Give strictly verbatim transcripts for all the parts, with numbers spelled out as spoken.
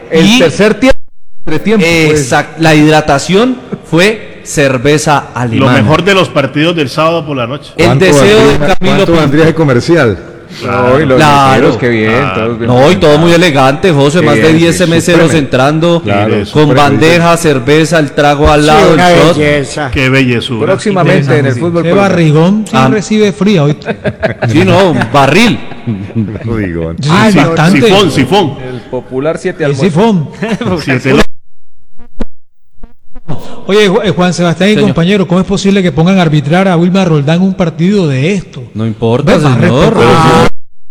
El y tercer tiempo, entretiempo. exacto, pues. La hidratación fue cerveza alemana. Lo mejor de los partidos del sábado por la noche. El deseo de Camilo. ¿Cuánto vendría de comercial? Claro, y los claro. meseros, qué bien. Claro. Todos bien no, y todo muy elegante, José, qué más bien, de diez sí, meseros súper, entrando, claro, con bandeja, bien. Cerveza, el trago al lado, sí, el shot. Belleza. Qué bellezura. Próximamente Qué en el fútbol Qué colombiano. barrigón, sí Ah. recibe fría, ¿oíste? Sí, no, un barril. Digo, Sí, Ah, sí, bastante. Sifón, sifón. El popular siete El almuerzos. sifón. Siete lo- Oye, Ju- eh, Juan Sebastián y Señor. compañero, ¿cómo es posible que pongan a arbitrar a Wilmar Roldán un partido de esto? No importa, Ve, más señor. respeto. Ah.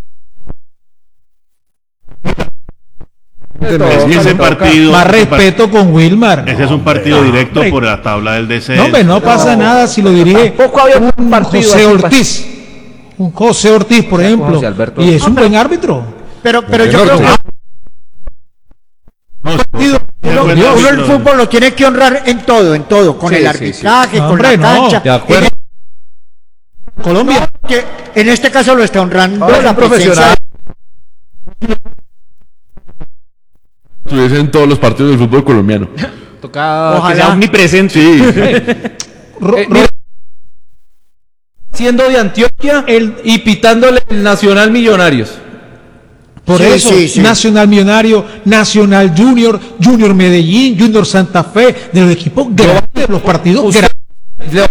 Le Es toca, que ese le toca. partido. Más ese par- respeto con Wilmar. Ese es un partido directo hombre. por la tabla del descenso. No, hombre, no pasa nada si lo dirige Tampoco había un un partido José así, Ortiz. Un José Ortiz, por ejemplo. José Alberto. Y es un buen árbitro. Pero, pero yo no, creo sí. que No, Partido- uno, Bueno, uno sí, el no. fútbol lo tiene que honrar en todo, en todo, con Sí, el sí, arbitraje, sí. con Hombre, la no, cancha. de acuerdo. En, Colombia. que en este caso lo está honrando Ahora es la un profesional. Estuviese en todos los partidos del fútbol colombiano. Toca Ojalá. que sea omnipresente. Sí. Ro- Eh, Ro- mira, siendo de Antioquia El- y pitándole el Nacional Millonarios. Por Sí, eso, sí, sí. Nacional Millonario, Nacional Junior, Junior Medellín, Junior Santa Fe, de los equipos grandes, los partidos Usted- grandes.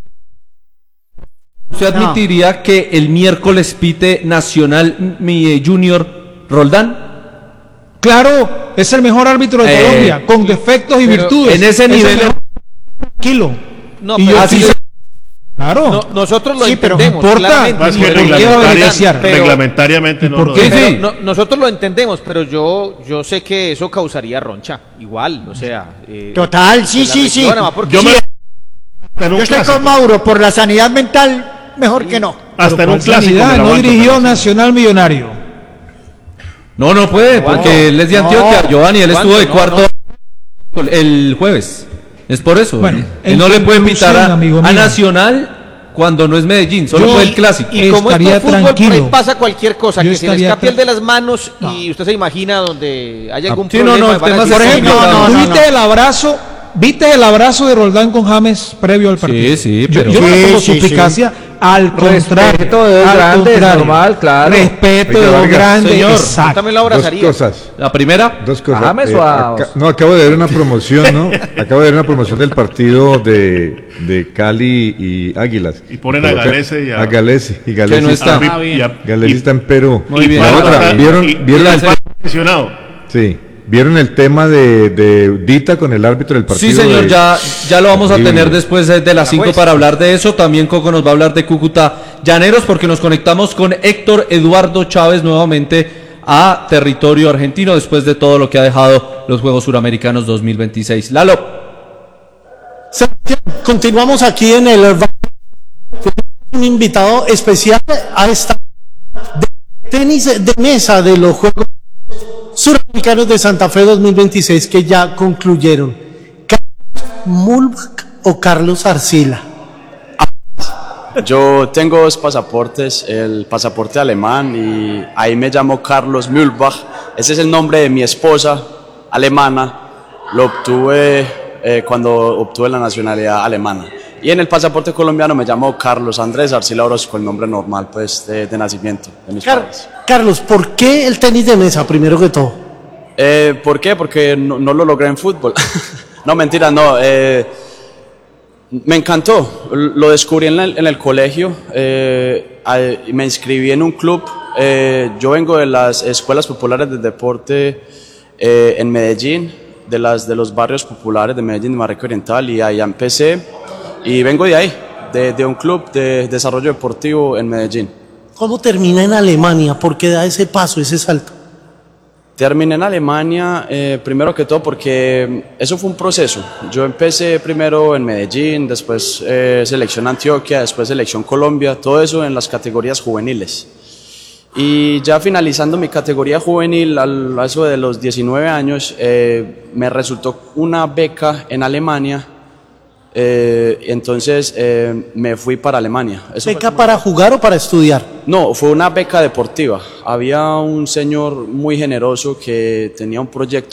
¿Usted No. admitiría que el miércoles pite Nacional mi Junior Roldán? Claro, es el mejor árbitro de Eh, Colombia, con defectos y pero virtudes. en ese Es el nivel- mejor. Tranquilo. No, Y pero yo así sí- se- Claro. no, nosotros lo Sí, pero entendemos, importa. claramente. Más que ¿por qué va a reglamentaria- beneficiar? Pero- reglamentariamente no por lo qué? deja. Sí, Pero no- nosotros lo entendemos, pero yo yo sé que eso causaría roncha, igual, o sea. eh, Total, sí, de la sí, sí. región, además, porque Yo me- sí, Hasta en un Yo estoy clásico. con Mauro, por la sanidad mental, mejor que no. Hasta en un ¿Cuál clásico. sanidad? me lo No aguanto, dirigió pero sí. Nacional Millonario. No, no puede, porque él es de Antioquia. Giovanni, él estuvo de No, cuarto el jueves. Es por eso. Bueno, él en no le puede conclusión, pitar a, amigo a mío. Nacional cuando no es Medellín, solo Yo- fue el clásico. y como esto estaría es fútbol, por ahí tranquilo. pasa cualquier cosa, Yo que se le estaría escape el tra- de las manos No. y usted se imagina donde hay algún Sí, no, problema. no, el van a tema decir, es Por ejemplo, no, no, ¿tú no, viste no. el abrazo? ¿Viste el abrazo de Roldán con James previo al partido? Sí, sí, Yo- pero- Yo, no Sí, tengo sí, suspicacia, al contrario. Respeto de dos al grandes, contrario. normal, claro. Respeto de Oiga, dos Vargas. grandes, Señor, Yo exacto. también lo Dos abrazaría. cosas. La primera, Dos cosas. ¿A James o a- aca- no, acabo de ver una promoción, ¿no? Acabo de ver una promoción del partido de, de Cali y Águilas. Y ponen a Coloca- Galese y a- a Galese. Y Galese, no está. Ah, Ah, y a- Galese y- está en Perú. Muy y bien. La Palo otra, está- ¿vieron, y- vieron, y el, Palo lesionado. sí, ¿vieron el tema de, de Dita con el árbitro del partido? sí señor, de- ya, ya lo vamos a Horrible. tener después de, de las cinco para hablar de eso. También Coco nos va a hablar de Cúcuta Llaneros porque nos conectamos con Héctor Eduardo Chávez nuevamente a territorio argentino después de todo lo que ha dejado los Juegos Suramericanos dos mil veintiséis. Lalo. Sebastián, continuamos aquí en el un invitado especial a esta de tenis de mesa de los Juegos Suramericanos de Santa Fe dos mil veintiséis que ya concluyeron. ¿Carlos Mulbach o Carlos Arcila? Yo tengo dos pasaportes, el pasaporte alemán y ahí me llamo Carlos Mühlbach. Ese es el nombre de mi esposa alemana. Lo obtuve eh, cuando obtuve la nacionalidad alemana. Y en el pasaporte colombiano me llamo Carlos Andrés Arcila Orozco, el nombre normal pues de, de nacimiento de mis Car- padres. Carlos, ¿por qué el tenis de mesa primero que todo? Eh, ¿Por qué? Porque no, no lo logré en fútbol. No, mentira, no. eh, me encantó. Lo descubrí en el, en el colegio. eh, a- me inscribí en un club. eh, yo vengo de las escuelas populares de deporte eh, en Medellín, de, las, de los barrios populares de Medellín, de Maracay Oriental, y ahí empecé. Y vengo de ahí, de, de un club de desarrollo deportivo en Medellín. ¿Cómo termina en Alemania? ¿Por qué da ese paso, ese salto? Terminé en Alemania, eh, primero que todo porque eso fue un proceso. Yo empecé primero en Medellín, después eh, selección Antioquia, después selección Colombia, todo eso en las categorías juveniles. Y ya finalizando mi categoría juvenil, al, a eso de los diecinueve años, eh, me resultó una beca en Alemania. Eh, entonces eh, me fui para Alemania. Eso ¿Beca para jugar o para estudiar? No, fue una beca deportiva. Había un señor muy generoso que tenía un proyecto